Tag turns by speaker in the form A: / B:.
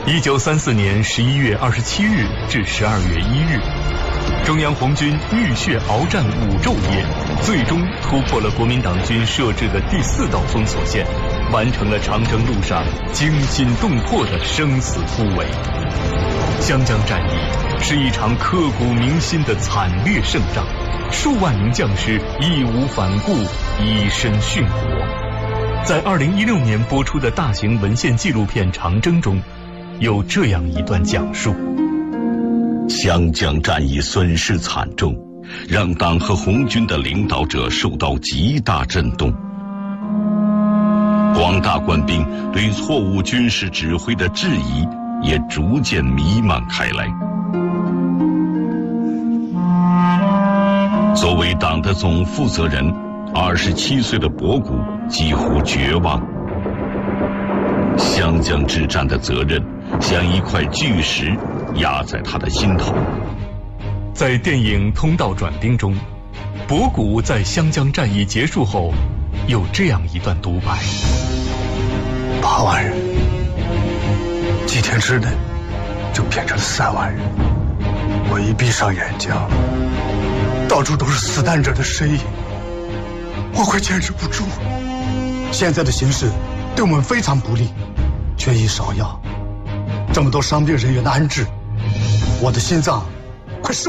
A: 1934年11月27日至12月1日，中央红军浴血鏖战5昼夜，最终突破了国民党军设置的第4道封锁线，完成了长征路上惊心动魄的生死突围。湘江战役是一场刻骨铭心的惨烈胜仗，数万名将士义无反顾，以身殉国。在2016年播出的大型文献纪录片《长征》中，有这样一段讲述：
B: 湘江战役损失惨重，让党和红军的领导者受到极大震动。广大官兵对错误军事指挥的质疑也逐渐弥漫开来。作为党的总负责人，27岁的博古几乎绝望。湘江之战的责任像一块巨石压在他的心头。
A: 在电影《通道转兵》中，博古在湘江战役结束后有这样一段独白
C: ：8万人，几天之内就变成了3万人。我一闭上眼睛，到处都是死难者的身影，我快坚持不住。现在的形势对我们非常不利，缺医少药，这么多伤病人员的安置，我的心脏